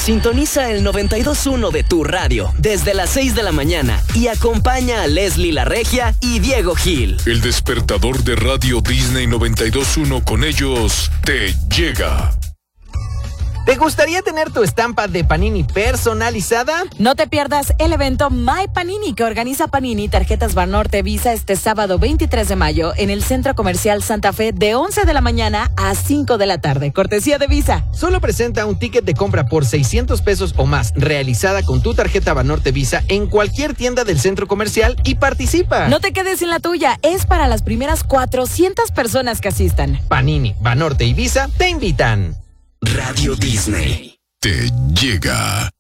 Sintoniza el 92.1 de tu radio desde las 6 de la mañana y acompaña a Leslie La Regia y Diego Gil. El despertador de Radio Disney 92.1 con ellos te llega. ¿Te gustaría tener tu estampa de Panini personalizada? No te pierdas el evento My Panini que organiza Panini Tarjetas Banorte Visa este sábado 23 de mayo en el Centro Comercial Santa Fe de 11 de la mañana a 5 de la tarde. Cortesía de Visa. Solo presenta un ticket de compra por 600 pesos o más realizada con tu tarjeta Banorte Visa en cualquier tienda del centro comercial y participa. No te quedes sin la tuya. Es para las primeras 400 personas que asistan. Panini, Banorte y Visa te invitan. Radio Disney te llega.